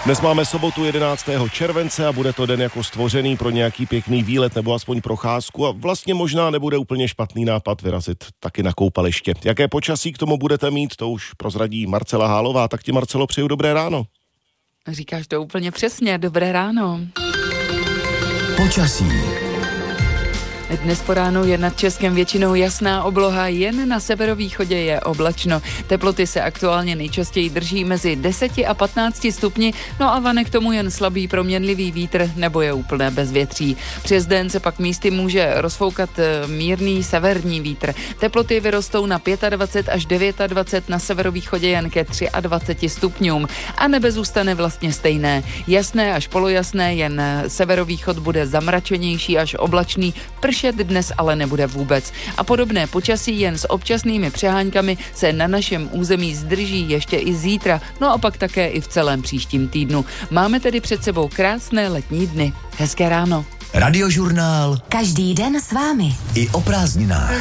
Dnes máme sobotu 11. července a bude to den jako stvořený pro nějaký pěkný výlet nebo aspoň procházku a vlastně možná nebude úplně špatný nápad vyrazit taky na koupaliště. Jaké počasí k tomu budete mít, to už prozradí Marcela Hálová. Tak ti, Marcelo, přeju dobré ráno. Říkáš to úplně přesně, dobré ráno. Počasí. Dnes po ránu je nad Českem většinou jasná obloha, jen na severovýchodě je oblačno. Teploty se aktuálně nejčastěji drží mezi 10 a 15 stupni, no a vane k tomu jen slabý proměnlivý vítr nebo je úplné bezvětří. Přes den se pak místy může rozfoukat mírný severní vítr. Teploty vyrostou na 25 až 29, na severovýchodě jen ke 23 stupňům a nebe zůstane vlastně stejné. Jasné až polojasné, jen severovýchod bude zamračenější až oblačný, pršet dnes ale nebude vůbec. A podobné počasí jen s občasnými přeháňkami se na našem území zdrží ještě i zítra, no a pak také i v celém příštím týdnu. Máme tedy před sebou krásné letní dny. Hezké ráno. Radiožurnál. Každý den s vámi. I o prázdninách.